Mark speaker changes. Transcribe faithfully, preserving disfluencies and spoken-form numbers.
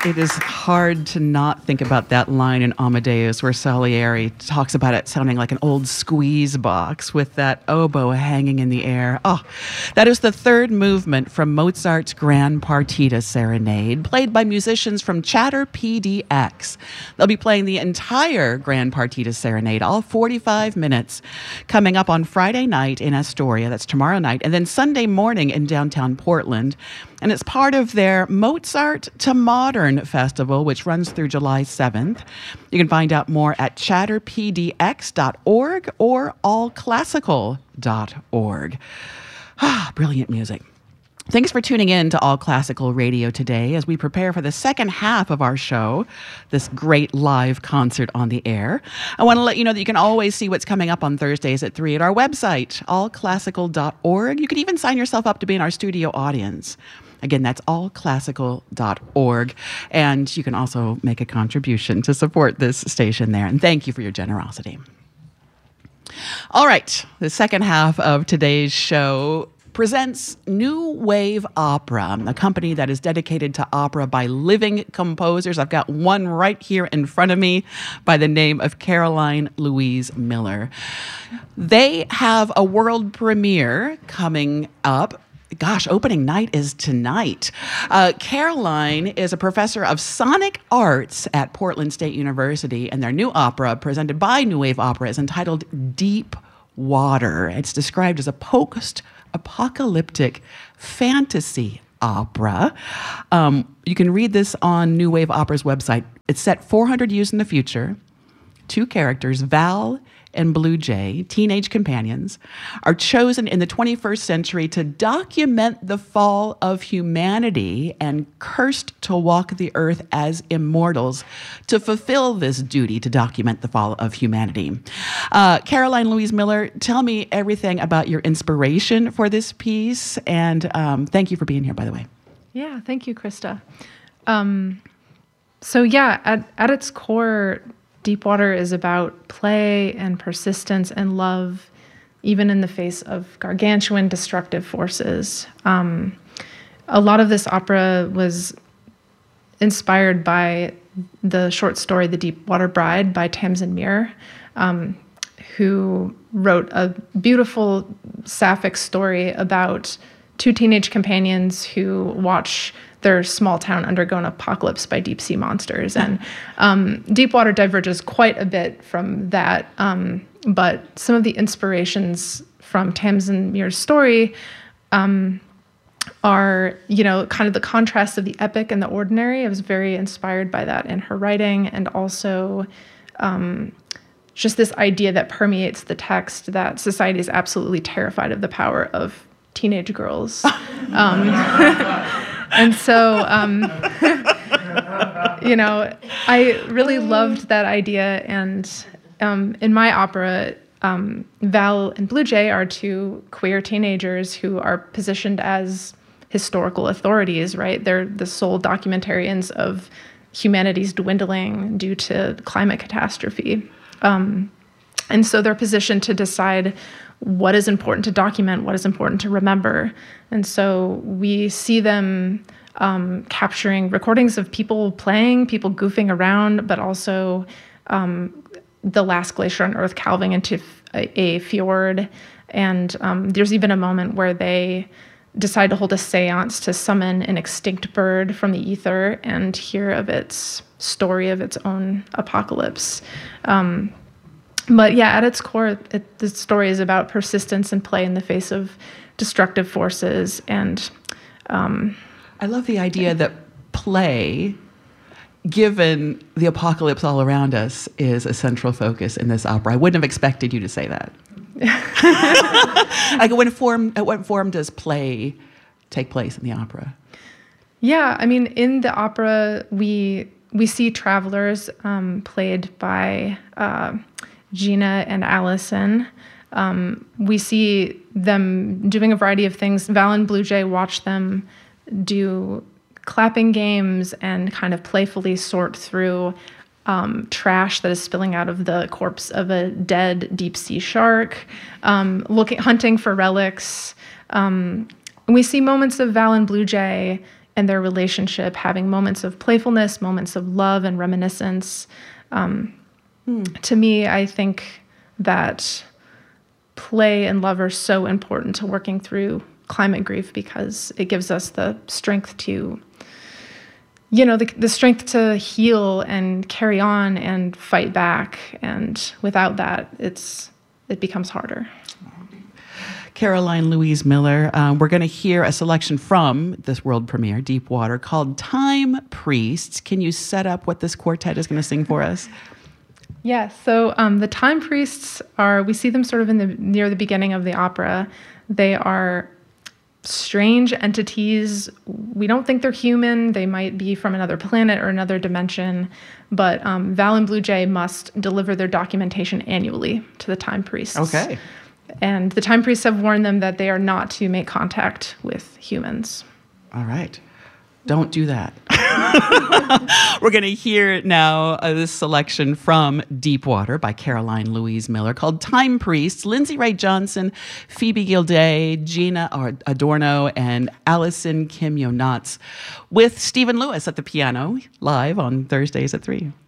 Speaker 1: It is hard to not think about that line in Amadeus where Salieri talks about it sounding like an old squeeze box with that oboe hanging in the air. Oh, that is the third movement from Mozart's Grand Partita Serenade, played by musicians from Chatter P D X. They'll be playing the entire Grand Partita Serenade, all forty-five minutes, coming up on Friday night in Astoria. That's tomorrow night. And then Sunday morning in downtown Portland. And it's part of their Mozart to Modern Festival, which runs through July seventh. You can find out more at chatter p d x dot org or all classical dot org. Ah, brilliant music. Thanks for tuning in to All Classical Radio today as we prepare for the second half of our show, this great live concert on the air. I want to let you know that you can always see what's coming up on Thursdays at three at our website, all classical dot org. You can even sign yourself up to be in our studio audience. Again, that's all classical dot org. And you can also make a contribution to support this station there. And thank you for your generosity. All right, the second half of today's show presents New Wave Opera, a company that is dedicated to opera by living composers. I've got one right here in front of me by the name of Caroline Louise Miller. They have a world premiere coming up. Gosh, opening night is tonight. Uh, Caroline is a professor of sonic arts at Portland State University, and their new opera, presented by New Wave Opera, is entitled Deep Water. It's described as a post-apocalyptic fantasy opera. Um, you can read this on New Wave Opera's website. It's set four hundred years in the future. Two characters, Val and Blue Jay, teenage companions, are chosen in the twenty-first century to document the fall of humanity and cursed to walk the earth as immortals to fulfill this duty to document the fall of humanity. Uh, Caroline Louise Miller, tell me everything about your inspiration for this piece, and um, thank you for being here, by the way.
Speaker 2: Yeah, thank you, Krista. Um, so yeah, at, at its core, Deep Water is about play and persistence and love, even in the face of gargantuan destructive forces. Um, a lot of this opera was inspired by the short story The Deep Water Bride by Tamsin Muir, um, who wrote a beautiful sapphic story about two teenage companions who watch their small town undergo an apocalypse by deep sea monsters. And um, Deep Water diverges quite a bit from that. Um, but some of the inspirations from Tamsin Muir's story um, are, you know, kind of the contrast of the epic and the ordinary. I was very inspired by that in her writing, and also um, just this idea that permeates the text that society is absolutely terrified of the power of teenage girls. Um, and so, um, you know, I really loved that idea. And um, in my opera, um, Val and Blue Jay are two queer teenagers who are positioned as historical authorities, right? They're the sole documentarians of humanity's dwindling due to climate catastrophe. Um, and so they're positioned to decide what is important to document, what is important to remember. And so we see them um, capturing recordings of people playing, people goofing around, but also um, the last glacier on Earth calving into a, a fjord. And um, there's even a moment where they decide to hold a seance to summon an extinct bird from the ether and hear of its story of its own apocalypse. Um, But yeah, at its core, it, the story is about persistence and play in the face of destructive forces. And um,
Speaker 1: I love the idea that play, given the apocalypse all around us, is a central focus in this opera. I wouldn't have expected you to say that. Like, what form, at what form does play take place in the opera?
Speaker 2: Yeah, I mean, in the opera, we we see travelers um, played by Uh, Gina and Allison. Um, we see them doing a variety of things. Val and Blue Jay watch them do clapping games and kind of playfully sort through um, trash that is spilling out of the corpse of a dead deep sea shark, um, looking, hunting for relics. Um, and we see moments of Val and Blue Jay and their relationship, having moments of playfulness, moments of love and reminiscence. Um, hmm. To me, I think that play and love are so important to working through climate grief because it gives us the strength to, you know, the, the strength to heal and carry on and fight back. And without that, it's it becomes harder.
Speaker 1: Caroline Louise Miller, uh, we're going to hear a selection from this world premiere, Deep Water, called Time Priests. Can you set up what this quartet is going to sing for us?
Speaker 2: Yes. Yeah, so um, the Time Priests are, we see them sort of in the near the beginning of the opera. They are strange entities. We don't think they're human. They might be from another planet or another dimension. But um, Val and Blue Jay must deliver their documentation annually to the Time Priests.
Speaker 1: Okay.
Speaker 2: And the Time Priests have warned them that they are not to make contact with humans.
Speaker 1: All right. Don't do that. We're going to hear now uh, this selection from Deep Water by Caroline Louise Miller called Time Priests. Lindsay Wright Johnson, Phoebe Gilday, Gina Adorno, and Allison Kim Yonatz with Stephen Lewis at the piano live on Thursdays at three.